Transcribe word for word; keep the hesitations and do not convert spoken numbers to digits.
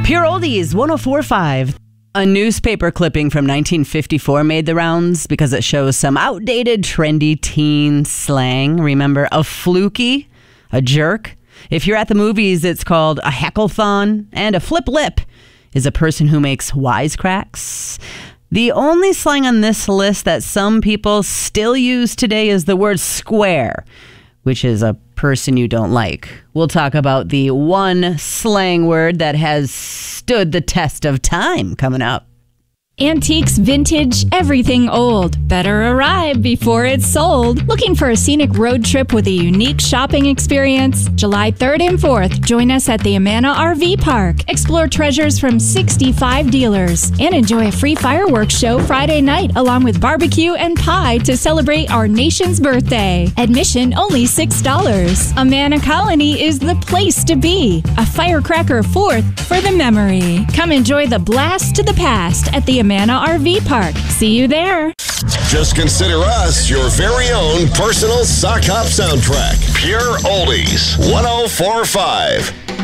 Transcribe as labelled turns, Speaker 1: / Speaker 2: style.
Speaker 1: Pure Oldies, one oh four point five. A newspaper clipping from nineteen fifty-four made the rounds because it shows some outdated, trendy teen slang. Remember a fluky, a jerk? If you're at the movies, it's called a hecklethon, and a flip lip is a person who makes wisecracks. The only slang on this list that some people still use today is the word square, which is a person you don't like. We'll talk about the one slang word that has stood the test of time coming up.
Speaker 2: Antiques, vintage, everything old. Better arrive before it's sold. Looking for a scenic road trip with a unique shopping experience? July third and fourth, join us at the Amana R V Park. Explore treasures from sixty-five dealers and enjoy a free fireworks show Friday night along with barbecue and pie to celebrate our nation's birthday. Admission only six dollars. Amana Colony is the place to be. A firecracker fourth for the memory. Come enjoy the blast to the past at the Amana R V Park. See you there.
Speaker 3: Just consider us your very own personal sock hop soundtrack. Pure Oldies, one oh four point five.